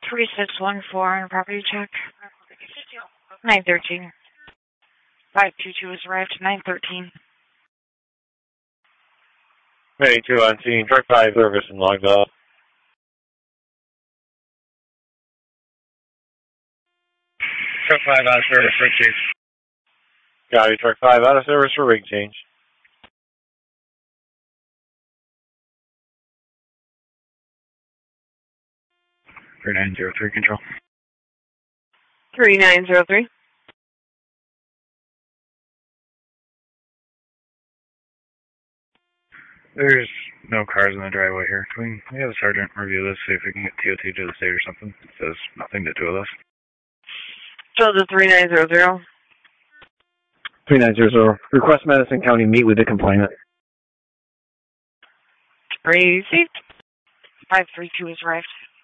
3614 property check. 913. 522 is arrived. 913. 82 on scene. Truck 5 service and logged off. Truck 5 out of service, rig change. Copy, truck 5 out of service for rig change. For 903 control. 3903. There's no cars in the driveway here. Can we have the sergeant review this, see if we can get TOT to the state or something? It says nothing to do with us. So the 3900. 3900. Request Madison County meet with the complainant. Received. 532 is arrived.